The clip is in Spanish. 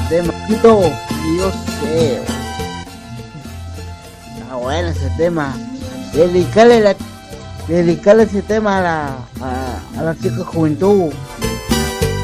tema. Quito, yo sé. Está bueno ese tema. Dedicarle ese tema a la chica juventud.